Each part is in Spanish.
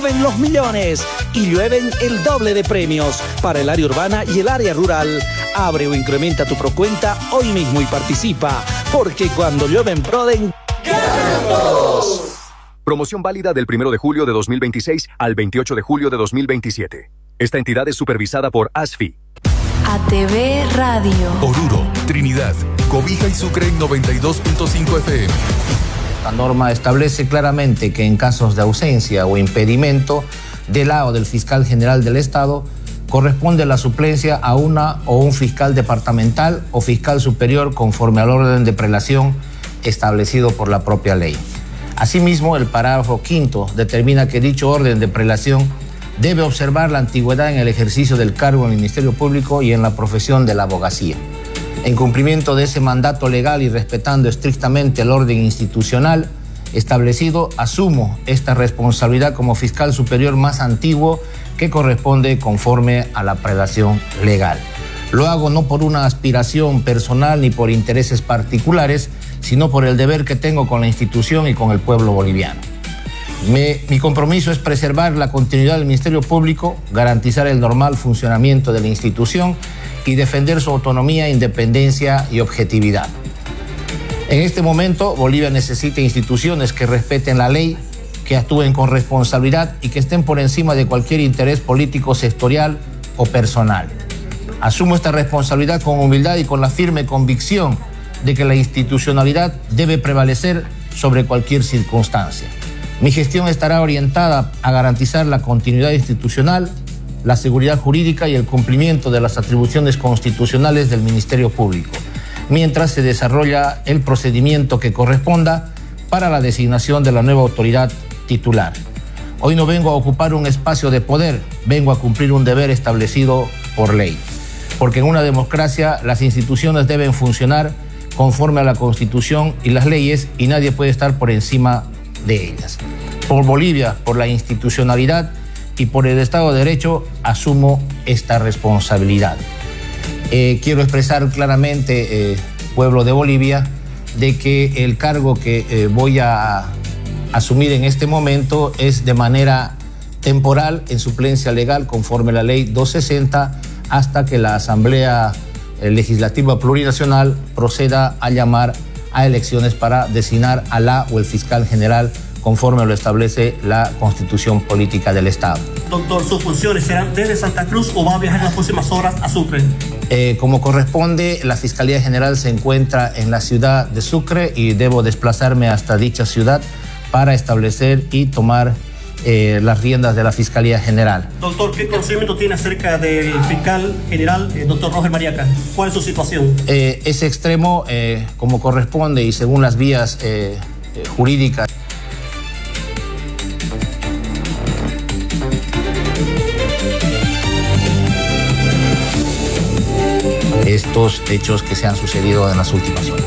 vuelven los millones y llueven el doble de premios para el área urbana y el área rural. Abre o incrementa tu procuenta hoy mismo y participa, porque cuando llueve en Proden, ¡ganan todos! Promoción válida del 1 de julio de 2026 al 28 de julio de 2027. Esta entidad es supervisada por ASFI. ATV Radio. Oruro, Trinidad, Cobija y Sucre en 92.5 FM. La norma establece claramente que en casos de ausencia o impedimento del lado del fiscal general del Estado, corresponde la suplencia a una o un fiscal departamental o fiscal superior conforme al orden de prelación establecido por la propia ley. Asimismo, el parágrafo 5 determina que dicho orden de prelación debe observar la antigüedad en el ejercicio del cargo en el Ministerio Público y en la profesión de la abogacía. En cumplimiento de ese mandato legal y respetando estrictamente el orden institucional establecido, asumo esta responsabilidad como fiscal superior más antiguo que corresponde conforme a la prelación legal. Lo hago no por una aspiración personal ni por intereses particulares, sino por el deber que tengo con la institución y con el pueblo boliviano. Mi compromiso es preservar la continuidad del Ministerio Público, garantizar el normal funcionamiento de la institución y defender su autonomía, independencia y objetividad. En este momento, Bolivia necesita instituciones que respeten la ley, que actúen con responsabilidad y que estén por encima de cualquier interés político, sectorial o personal. Asumo esta responsabilidad con humildad y con la firme convicción de que la institucionalidad debe prevalecer sobre cualquier circunstancia. Mi gestión estará orientada a garantizar la continuidad institucional, la seguridad jurídica y el cumplimiento de las atribuciones constitucionales del Ministerio Público, mientras se desarrolla el procedimiento que corresponda para la designación de la nueva autoridad titular. Hoy no vengo a ocupar un espacio de poder, vengo a cumplir un deber establecido por ley, porque en una democracia las instituciones deben funcionar conforme a la Constitución y las leyes y nadie puede estar por encima de ellas. Por Bolivia, por la institucionalidad y por el Estado de Derecho, asumo esta responsabilidad. Quiero expresar claramente, pueblo de Bolivia, de que el cargo que voy a asumir en este momento es de manera temporal, en suplencia legal, conforme a la ley 260, hasta que la Asamblea Legislativa Plurinacional proceda a llamar a elecciones para designar a la o el fiscal general conforme lo establece la Constitución Política del Estado. Doctor, ¿sus funciones serán desde Santa Cruz o va a viajar en las próximas horas a Sucre? Como corresponde, la Fiscalía General se encuentra en la ciudad de Sucre y debo desplazarme hasta dicha ciudad para establecer y tomar las riendas de la Fiscalía General. Doctor, ¿qué conocimiento tiene acerca del fiscal general, doctor Roger Mariaca? ¿Cuál es su situación? Es extremo, como corresponde y según las vías jurídicas. Estos hechos que se han sucedido en las últimas horas.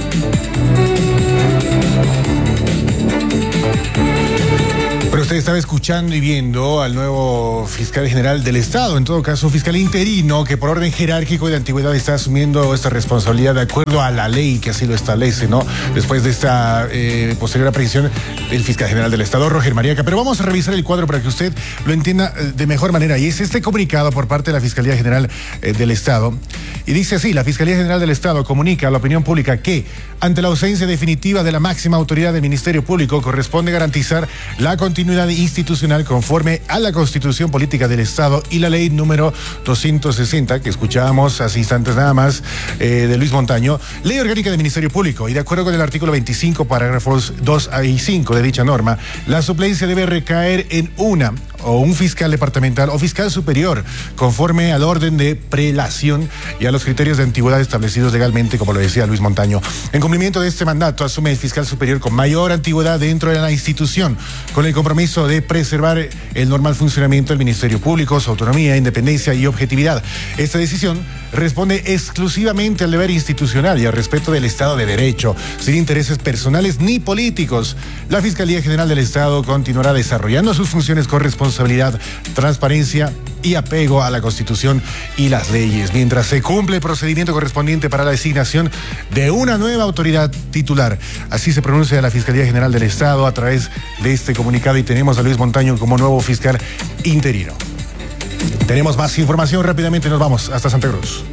Pero usted estaba escuchando y viendo al nuevo fiscal general del Estado, en todo caso, fiscal interino, que por orden jerárquico y de antigüedad está asumiendo esta responsabilidad de acuerdo a la ley que así lo establece, ¿no? Después de esta posterior aparición del fiscal general del Estado, Roger Mariaca. Pero vamos a revisar el cuadro para que usted lo entienda de mejor manera. Y es este comunicado por parte de la Fiscalía General del Estado. Y dice así: la Fiscalía General del Estado comunica a la opinión pública que, ante la ausencia definitiva de la máxima autoridad del Ministerio Público, corresponde garantizar la continuidad institucional conforme a la Constitución Política del Estado y la ley número 260, que escuchábamos hace instantes nada más, de Luis Montaño, ley orgánica del Ministerio Público, y de acuerdo con el artículo 25, parágrafos 2 y 5 de dicha norma, la suplencia debe recaer en una o un fiscal departamental o fiscal superior, conforme al orden de prelación y a los criterios de antigüedad establecidos legalmente, como lo decía Luis Montaño. En cumplimiento de este mandato, asume el fiscal superior con mayor antigüedad dentro de la institución, con el compromiso de preservar el normal funcionamiento del Ministerio Público, su autonomía, independencia y objetividad. Esta decisión responde exclusivamente al deber institucional y al respeto del Estado de Derecho, sin intereses personales ni políticos. La Fiscalía General del Estado continuará desarrollando sus funciones con responsabilidad, transparencia y apego a la Constitución y las leyes, mientras se cumple el procedimiento correspondiente para la designación de una nueva autoridad titular. Así se pronuncia la Fiscalía General del Estado a través de este comunicado, y tenemos a Luis Montaño como nuevo fiscal interino. Tenemos más información, rápidamente nos vamos hasta Santa Cruz.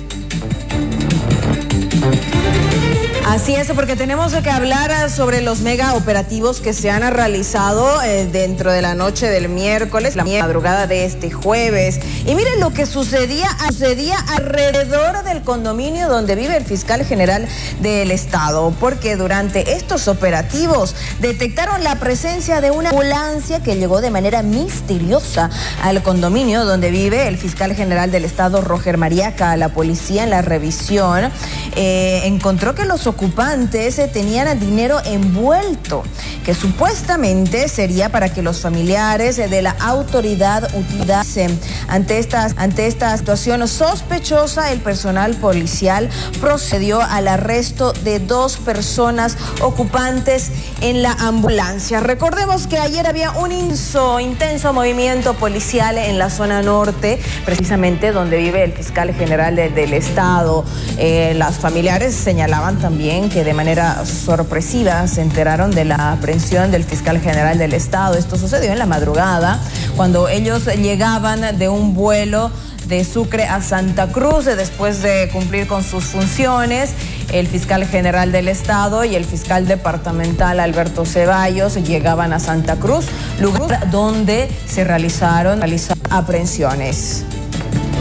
Así es, porque tenemos que hablar sobre los mega operativos que se han realizado dentro de la noche del miércoles, la madrugada de este jueves. Y miren lo que sucedía alrededor del condominio donde vive el fiscal general del Estado, porque durante estos operativos detectaron la presencia de una ambulancia que llegó de manera misteriosa al condominio donde vive el fiscal general del Estado, Roger Mariaca. La policía, en la revisión, encontró que los ocupantes tenían dinero envuelto, que supuestamente sería para que los familiares de la autoridad utilizasen. Ante esta situación sospechosa, el personal policial procedió al arresto de 2 personas ocupantes en la ambulancia. Recordemos que ayer había un intenso movimiento policial en la zona norte, precisamente donde vive el fiscal general del Estado. Las familiares señalaban también que de manera sorpresiva se enteraron de la aprehensión del fiscal general del Estado. Esto sucedió en la madrugada, cuando ellos llegaban de un vuelo de Sucre a Santa Cruz después de cumplir con sus funciones. El fiscal general del Estado y el fiscal departamental Alberto Ceballos llegaban a Santa Cruz, lugar donde se realizaron aprehensiones.